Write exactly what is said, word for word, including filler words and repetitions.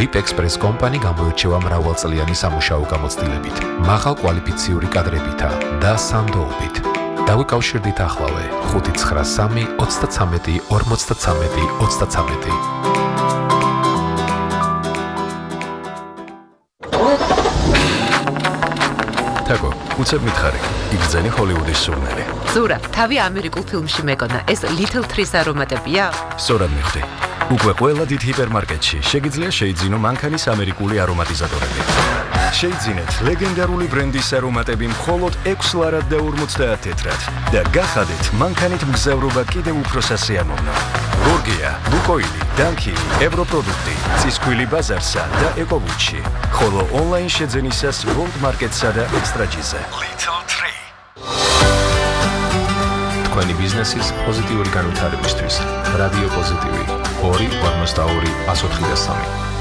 Lip Express კომპანი გამოირჩევა მრავალწლიანი სამუშაო გამოცდილებით, მაღალ კვალიფიციური კადრებითა და სანდოობით. დავიკავშირდით ახლავე ხუთი ცხრა სამი ოცდაცამეტი ორმოცდაცამეტი ოცდაცამეტი. თაკო, უცებ მითხარი, იგრძენი ჰოლივუდის სურნელი. ზურა, თავი ამერიკულ ფილმში მეკონა, ეს Little Trees არომატებია? სწორად მიხვდი. უკვე ყველა დიდ ჰიპერმარკეტში შეგიძლია შეიძინო მანქანის ამერიკული არომატიზატორები. შეიძინეთ ლეგენდარული ბრენდის არომატები მხოლოდ ექვს ლარად და ორმოცდაათ თეთრად და გახადეთ მანქანით მგზავრობა კიდევ უფრო სასიამოვნო. გორგია, ლუკოილი, დანკილი, ევროპროდუქტი, ცისქვილი ბაზარსა და ეკოვუჩი. ხოლო ონლაინ შეძენისას World Market-სა და Extra-G-ზე. Little Tree. თქვენი ბიზნესის პოზიტიური განვითარებისთვის რადიო პოზიტივი ორი ორმოცდაორი ას ოთხი და სამი.